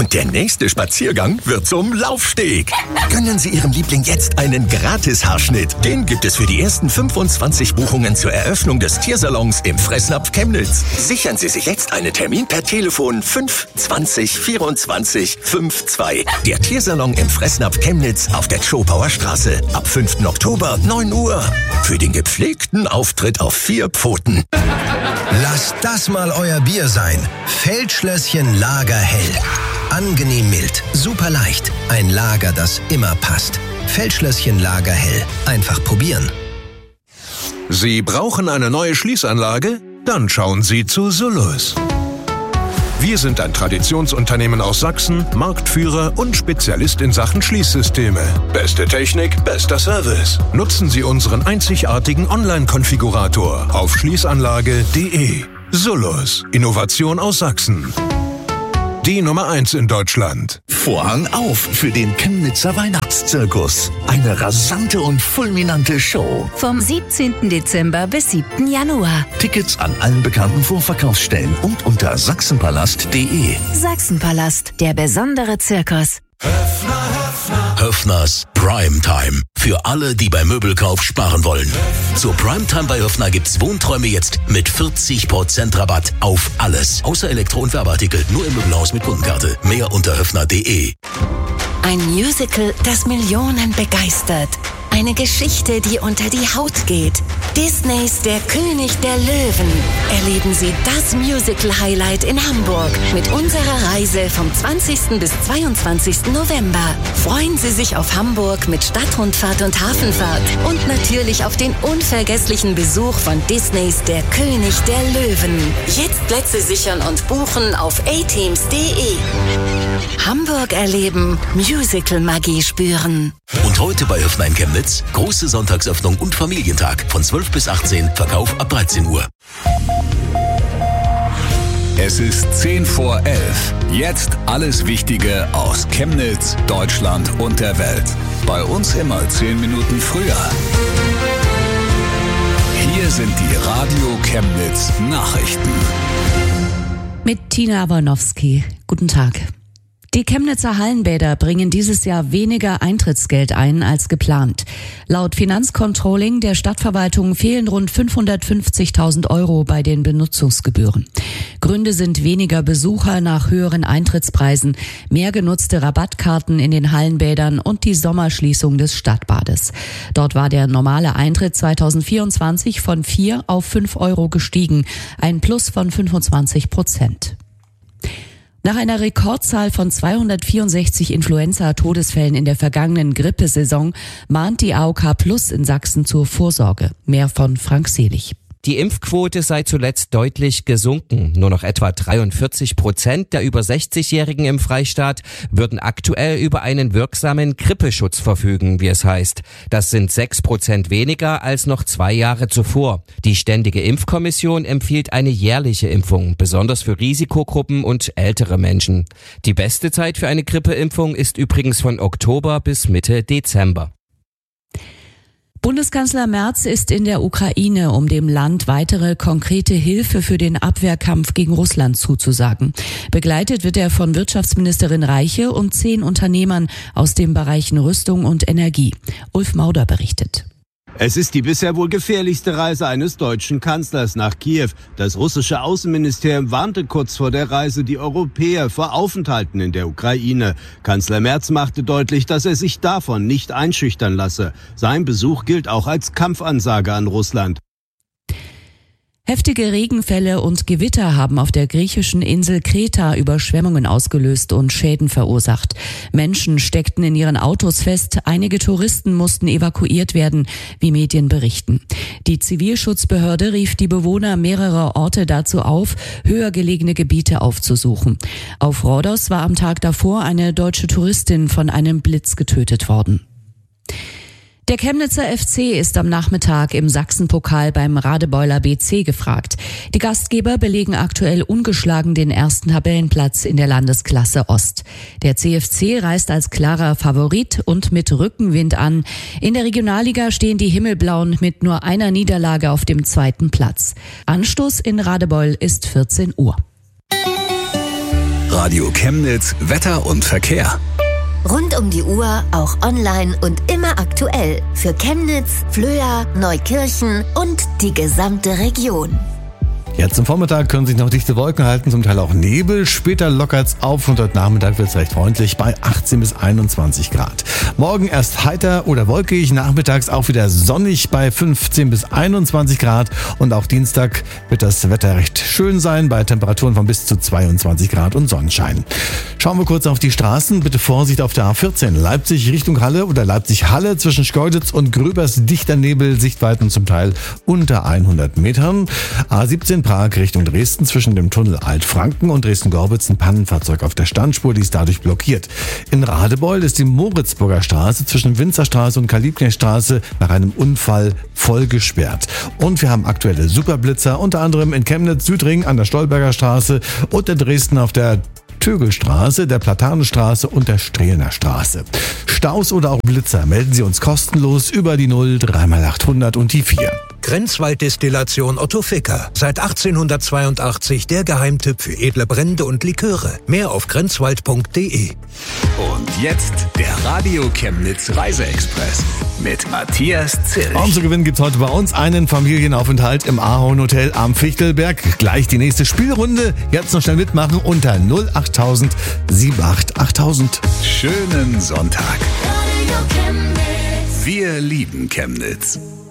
Und der nächste Spaziergang wird zum Laufsteg. Gönnen Sie Ihrem Liebling jetzt einen Gratis-Haarschnitt. Den gibt es für die ersten 25 Buchungen zur Eröffnung des Tiersalons im Fressnapf Chemnitz. Sichern Sie sich jetzt einen Termin per Telefon 5 20 24 52. Der Tiersalon im Fressnapf Chemnitz auf der Zschopauer Straße. Ab 5. Oktober 9 Uhr. Für den gepflegten Auftritt auf 4 Pfoten. Lasst das mal euer Bier sein. Feldschlösschen Lagerhell. Angenehm mild, super leicht. Ein Lager, das immer passt. Feldschlösschen Lagerhell. Einfach probieren. Sie brauchen eine neue Schließanlage? Dann schauen Sie zu Sullus. Wir sind ein Traditionsunternehmen aus Sachsen, Marktführer und Spezialist in Sachen Schließsysteme. Beste Technik, bester Service. Nutzen Sie unseren einzigartigen Online-Konfigurator auf schließanlage.de. Sullus. Innovation aus Sachsen. Die Nummer 1 in Deutschland. Vorhang auf für den Chemnitzer Weihnachtszirkus. Eine rasante und fulminante Show. Vom 17. Dezember bis 7. Januar. Tickets an allen bekannten Vorverkaufsstellen und unter sachsenpalast.de. Sachsenpalast, der besondere Zirkus. Höffners Primetime. Für alle, die beim Möbelkauf sparen wollen. Zur Primetime bei Höffner gibt's Wohnträume jetzt mit 40% Rabatt auf alles. Außer Elektro- und Werbeartikel. Nur im Möbelhaus mit Kundenkarte. Mehr unter höffner.de. Ein Musical, das Millionen begeistert. Eine Geschichte, die unter die Haut geht. Disneys Der König der Löwen. Erleben Sie das Musical-Highlight in Hamburg mit unserer Reise vom 20. bis 22. November. Freuen Sie sich auf Hamburg mit Stadtrundfahrt und Hafenfahrt und natürlich auf den unvergesslichen Besuch von Disneys Der König der Löwen. Jetzt Plätze sichern und buchen auf ateams.de. Hamburg erleben, Musical-Magie spüren. Und heute bei Höffner in Chemnitz, große Sonntagsöffnung und Familientag von 12 bis 18, Verkauf ab 13 Uhr. Es ist 10 vor 11. Jetzt alles Wichtige aus Chemnitz, Deutschland und der Welt. Bei uns immer 10 Minuten früher. Hier sind die Radio Chemnitz Nachrichten. Mit Tina Awanowski. Guten Tag. Die Chemnitzer Hallenbäder bringen dieses Jahr weniger Eintrittsgeld ein als geplant. Laut Finanzcontrolling der Stadtverwaltung fehlen rund 550.000 € bei den Benutzungsgebühren. Gründe sind weniger Besucher nach höheren Eintrittspreisen, mehr genutzte Rabattkarten in den Hallenbädern und die Sommerschließung des Stadtbades. Dort war der normale Eintritt 2024 von 4 auf 5 € gestiegen, ein Plus von 25%. Nach einer Rekordzahl von 264 Influenza-Todesfällen in der vergangenen Grippesaison mahnt die AOK Plus in Sachsen zur Vorsorge. Mehr von Frank Selig. Die Impfquote sei zuletzt deutlich gesunken. Nur noch etwa 43% der über 60-Jährigen im Freistaat würden aktuell über einen wirksamen Grippeschutz verfügen, wie es heißt. Das sind 6% weniger als noch 2 Jahre zuvor. Die Ständige Impfkommission empfiehlt eine jährliche Impfung, besonders für Risikogruppen und ältere Menschen. Die beste Zeit für eine Grippeimpfung ist übrigens von Oktober bis Mitte Dezember. Bundeskanzler Merz ist in der Ukraine, um dem Land weitere konkrete Hilfe für den Abwehrkampf gegen Russland zuzusagen. Begleitet wird er von Wirtschaftsministerin Reiche und 10 Unternehmern aus den Bereichen Rüstung und Energie. Ulf Mauder berichtet. Es ist die bisher wohl gefährlichste Reise eines deutschen Kanzlers nach Kiew. Das russische Außenministerium warnte kurz vor der Reise die Europäer vor Aufenthalten in der Ukraine. Kanzler Merz machte deutlich, dass er sich davon nicht einschüchtern lasse. Sein Besuch gilt auch als Kampfansage an Russland. Heftige Regenfälle und Gewitter haben auf der griechischen Insel Kreta Überschwemmungen ausgelöst und Schäden verursacht. Menschen steckten in ihren Autos fest, einige Touristen mussten evakuiert werden, wie Medien berichten. Die Zivilschutzbehörde rief die Bewohner mehrerer Orte dazu auf, höher gelegene Gebiete aufzusuchen. Auf Rhodos war am Tag davor eine deutsche Touristin von einem Blitz getötet worden. Der Chemnitzer FC ist am Nachmittag im Sachsenpokal beim Radebeuler BC gefragt. Die Gastgeber belegen aktuell ungeschlagen den ersten Tabellenplatz in der Landesklasse Ost. Der CFC reist als klarer Favorit und mit Rückenwind an. In der Regionalliga stehen die Himmelblauen mit nur einer Niederlage auf dem 2. Platz. Anstoß in Radebeul ist 14 Uhr. Radio Chemnitz Wetter und Verkehr. Rund um die Uhr, auch online und immer aktuell. Für Chemnitz, Flöa, Neukirchen und die gesamte Region. Jetzt zum Vormittag können sich noch dichte Wolken halten, zum Teil auch Nebel. Später lockert's auf und heute Nachmittag wird's recht freundlich bei 18 bis 21 Grad. Morgen erst heiter oder wolkig, nachmittags auch wieder sonnig bei 15 bis 21 Grad. Und auch Dienstag wird das Wetter recht schön sein bei Temperaturen von bis zu 22 Grad und Sonnenschein. Schauen wir kurz auf die Straßen. Bitte Vorsicht auf der A14. Leipzig Richtung Halle oder Leipzig-Halle zwischen Schkeuditz und Gröbers dichter Nebel, Sichtweiten zum Teil unter 100 Metern. A17 Prag Richtung Dresden zwischen dem Tunnel Altfranken und Dresden-Gorbitz ein Pannenfahrzeug auf der Standspur, die ist dadurch blockiert. In Radebeul ist die Moritzburger Straße zwischen Winzerstraße und Karl-Liebknecht-Straße nach einem Unfall voll gesperrt. Und wir haben aktuelle Superblitzer, unter anderem in Chemnitz, Südring an der Stolberger Straße und in Dresden auf der Tögelstraße, der Platanenstraße und der Strehlener Straße. Staus oder auch Blitzer melden Sie uns kostenlos über die 0 3x800 und die 4. Grenzwalddestillation Otto Ficker. Seit 1882 der Geheimtipp für edle Brände und Liköre. Mehr auf grenzwald.de. Und jetzt der Radio Chemnitz Reiseexpress mit Matthias Zilch. Und zu gewinnen gibt's heute bei uns einen Familienaufenthalt im Ahorn Hotel am Fichtelberg. Gleich die nächste Spielrunde. Jetzt noch schnell mitmachen unter 08000 78 8000. Schönen Sonntag. Wir lieben Chemnitz.